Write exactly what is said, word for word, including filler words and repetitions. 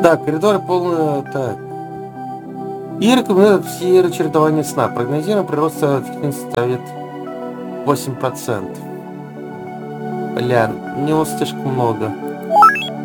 Так, коридоры полные. Так. И рекомендуют все чередование сна. Прогнозируем прирост эффективности ставит восемь процентов. Бля, у него слишком много.